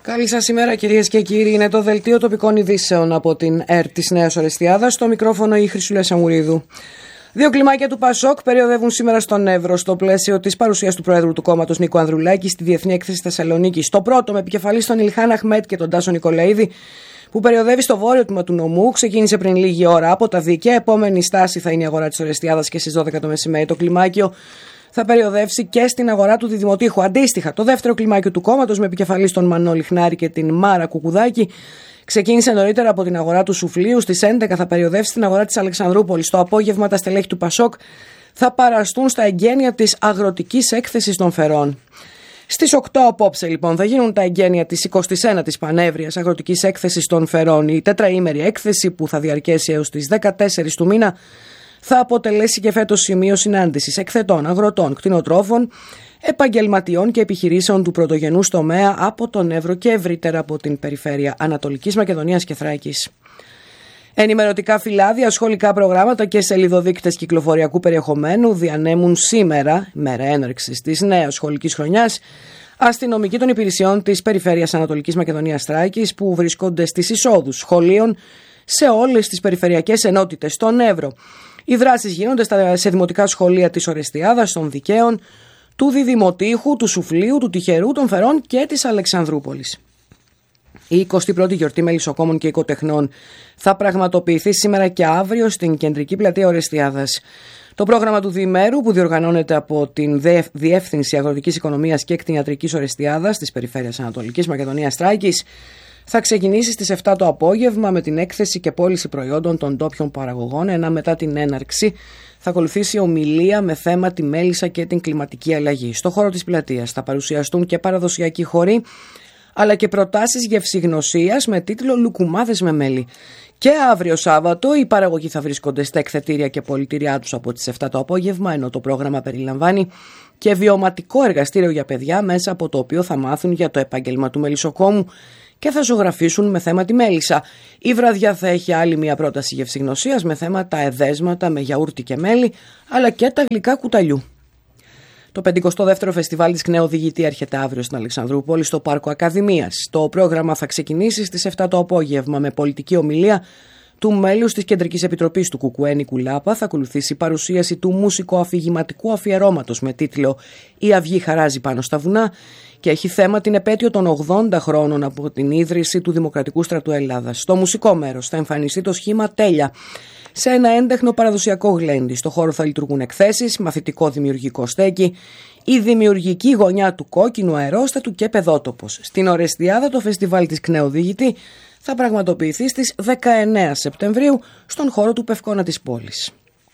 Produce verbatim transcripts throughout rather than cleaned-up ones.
Καλή σας ημέρα κυρίες και κύριοι. Είναι το δελτίο τοπικών ειδήσεων από την ΕΡΤ της Νέας Ορεστιάδας. Στο μικρόφωνο η Χρυσούλα Σαμουρίδου. Δύο κλιμάκια του Πασόκ περιοδεύουν σήμερα στον Εύρο στο πλαίσιο της παρουσίας του Προέδρου του κόμματος Νίκου Ανδρουλάκη στη Διεθνή Έκθεση Θεσσαλονίκης. Το πρώτο με επικεφαλής τον Ηλχάν Αχμέτ και τον Τάσο Νικολαίδη, που περιοδεύει στο βόρειο τμήμα του νομού, ξεκίνησε πριν λίγη ώρα από τα Δίκαια. Επόμενη στάση θα είναι η αγορά της Ορεστιάδας και στις δώδεκα το μεσημέρι το κλιμάκιο θα περιοδεύσει και στην αγορά του Διδημοτήχου. Αντίστοιχα, το δεύτερο κλιμάκιο του κόμματος με επικεφαλής τον Μανώλη Χνάρη και την Μάρα Κουκουδάκη ξεκίνησε νωρίτερα από την αγορά του Σουφλίου. Στις έντεκα θα περιοδεύσει στην αγορά της Αλεξανδρούπολης. Το απόγευμα τα στελέχη του Πασόκ θα παραστούν στα εγγένεια της αγροτικής έκθεσης των Φερών. Στις οκτώ απόψε λοιπόν θα γίνουν τα εγγένεια της εικοστής ένατης Πανεύριας Αγροτικής Έκθεσης των Φερών. Η τετραήμερη έκθεση, που θα διαρκέσει έως τις δεκατέσσερις του μήνα, θα αποτελέσει και φέτος σημείο συνάντησης εκθετών, αγροτών, κτηνοτρόφων, επαγγελματιών και επιχειρήσεων του πρωτογενούς τομέα από τον Εύρο και ευρύτερα από την περιφέρεια Ανατολικής Μακεδονίας και Θράκης. Ενημερωτικά φυλάδια, σχολικά προγράμματα και σελιδοδείκτες κυκλοφοριακού περιεχομένου διανέμουν σήμερα, μέρα έναρξης της νέας σχολικής χρονιάς, αστυνομικοί των υπηρεσιών της περιφέρειας Ανατολικής Μακεδονίας Θράκης που βρίσκονται στις εισόδους σχολείων σε όλες τις περιφερειακές ενότητες στον Εύρο. Οι δράσεις γίνονται σε δημοτικά σχολεία της Ορεστιάδας, των Δικαίων, του Διδημοτήχου, του Σουφλίου, του Τυχερού, των Φερών και της Αλεξανδρούπολης. Η εικοστή πρώτη γιορτή μελισσοκόμων και οικοτεχνών θα πραγματοποιηθεί σήμερα και αύριο στην κεντρική πλατεία Ορεστιάδας. Το πρόγραμμα του διημέρου, που διοργανώνεται από την Διεύθυνση Αγροτικής Οικονομίας και Κτηνιατρικής Ορεστιάδας της Περιφέρειας Ανατολικής Μακεδονίας Θράκης, θα ξεκινήσει στις επτά το απόγευμα με την έκθεση και πώληση προϊόντων των ντόπιων παραγωγών, ενώ μετά την έναρξη θα ακολουθήσει ομιλία με θέμα τη μέλισσα και την κλιματική αλλαγή. Στο χώρο της πλατείας θα παρουσιαστούν και παραδοσιακοί χοροί, αλλά και προτάσεις γευσηγνωσίας με τίτλο «Λουκουμάδες με μέλι». Και αύριο Σάββατο οι παραγωγοί θα βρίσκονται στα εκθετήρια και πολιτήριά τους από τις επτά το απόγευμα, ενώ το πρόγραμμα περιλαμβάνει και βιωματικό εργαστήριο για παιδιά, μέσα από το οποίο θα μάθουν για το επάγγελμα του μελισσοκόμου και θα ζωγραφίσουν με θέμα τη μέλισσα. Η βραδιά θα έχει άλλη μια πρόταση γευσηγνωσίας με θέμα τα εδέσματα με γιαούρτι και μέλι, αλλά και τα γλυκά κουταλιού. Το πενηκοστό δεύτερο φεστιβάλ της Κνεοδηγητή έρχεται αύριο στην Αλεξανδρούπολη στο Πάρκο Ακαδημίας. Το πρόγραμμα θα ξεκινήσει στις επτά το απόγευμα με πολιτική ομιλία του μέλους της Κεντρικής Επιτροπής του Κουκουέ Νίκου Λάπα. Θα ακολουθήσει παρουσίαση του μουσικο-αφηγηματικού αφιερώματος με τίτλο «Η Αυγή χαράζει πάνω στα βουνά» και έχει θέμα την επέτειο των ογδόντα χρόνων από την ίδρυση του Δημοκρατικού Στρατού Ελλάδας. Στο μουσικό μέρος θα εμφανιστεί το σχήμα Τέλεια σε ένα έντεχνο παραδοσιακό γλέντι. Στο χώρο θα λειτουργούν εκθέσεις, μαθητικό δημιουργικό στέκι, η δημιουργική γωνιά του κόκκινου αερόστατου και παιδότοπος. Στην Ορεστιάδα το φεστιβάλ της Κνεοδηγητή θα πραγματοποιηθεί στις δεκαεννέα Σεπτεμβρίου στον χώρο του Πευκόνα της πόλης.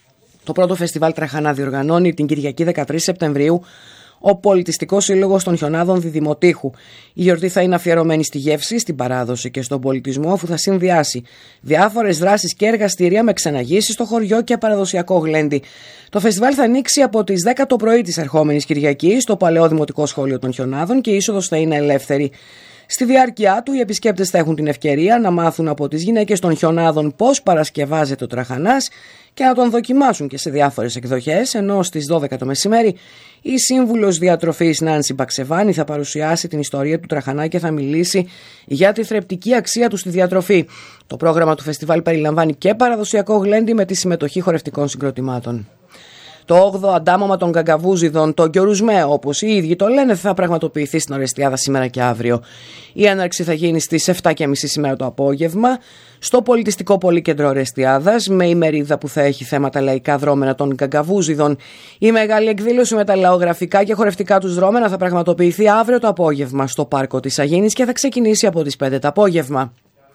Το πρώτο φεστιβάλ Τραχανά διοργανώνει την Κυριακή δεκατρείς Σεπτεμβρίου ο Πολιτιστικός Σύλλογος των Χιονάδων Διδημοτήχου. Η γιορτή θα είναι αφιερωμένη στη γεύση, στην παράδοση και στον πολιτισμό, αφού θα συνδυάσει διάφορες δράσεις και εργαστήρια με ξεναγήσεις στο χωριό και παραδοσιακό γλέντι. Το φεστιβάλ θα ανοίξει από τις δέκα το πρωί της ερχόμενης Κυριακής στο Παλαιό Δημοτικό Σχόλιο των Χιονάδων και η είσοδος θα είναι ελεύθερη. Στη διάρκεια του, οι επισκέπτες θα έχουν την ευκαιρία να μάθουν από τις γυναίκες των Χιονάδων πώς παρασκευάζεται ο τραχανάς και να τον δοκιμάσουν και σε διάφορες εκδοχές, ενώ στις δώδεκα το μεσημέρι η σύμβουλος διατροφής Νάνση Μπαξεβάνη θα παρουσιάσει την ιστορία του τραχανά και θα μιλήσει για τη θρεπτική αξία του στη διατροφή. Το πρόγραμμα του φεστιβάλ περιλαμβάνει και παραδοσιακό γλέντι με τη συμμετοχή χορευτικών συγκροτημάτων. Το όγδοο αντάμωμα των Γκαγκαβούζιδων, το Γκιορουσμέ όπως οι ίδιοι το λένε, θα πραγματοποιηθεί στην Ορεστιάδα σήμερα και αύριο. Η έναρξη θα γίνει στις επτά και μισή σήμερα το απόγευμα στο Πολιτιστικό Πολύκεντρο Ορεστιάδας, με ημερίδα που θα έχει θέματα λαϊκά δρόμενα των Γκαγκαβούζιδων. Η μεγάλη εκδήλωση με τα λαογραφικά και χορευτικά τους δρόμενα θα πραγματοποιηθεί αύριο το απόγευμα στο Πάρκο της Αγίνης και θα ξεκινήσει από τις πέντε το απόγευμα.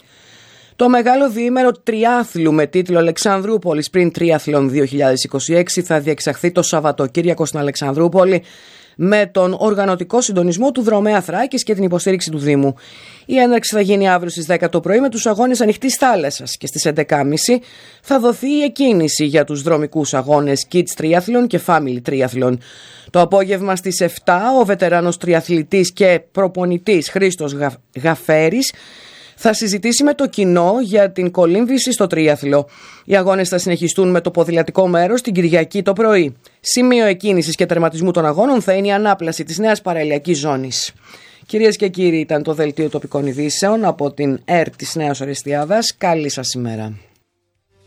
Το μεγάλο διήμερο τριάθλου με τίτλο Αλεξανδρούπολη Sprint Triathlon δύο χιλιάδες είκοσι έξι θα διεξαχθεί το Σαββατοκύριακο στην Αλεξανδρούπολη με τον οργανωτικό συντονισμό του Δρομέα Θράκης και την υποστήριξη του Δήμου. Η έναρξη θα γίνει αύριο στις δέκα το πρωί με τους αγώνες ανοιχτής θάλασσας και στις έντεκα και μισή θα δοθεί η εκκίνηση για τους δρομικούς αγώνες Kids Triathlon και Family Triathlon. Το απόγευμα στις επτά ο βετεράνος τριαθλητής και προπονητής Χρήστος Γα... Γαφέρης θα συζητήσει με το κοινό για την κολύμβηση στο τρίαθλο. Οι αγώνες θα συνεχιστούν με το ποδηλατικό μέρος την Κυριακή το πρωί. Σημείο εκκίνησης και τερματισμού των αγώνων θα είναι η ανάπλαση της νέας παραλιακής ζώνης. Κυρίες και κύριοι, ήταν το δελτίο τοπικών ειδήσεων από την ΕΡΤ της Νέας Ορεστιάδας. Καλή σας ημέρα.